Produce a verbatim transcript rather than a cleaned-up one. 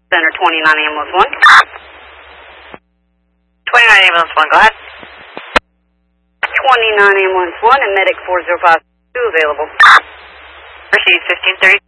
Center twenty-nine ambulance one. twenty-nine ambulance one, go ahead. twenty-nine ambulance one and medic four zero five two available. Proceed fifteen thirty.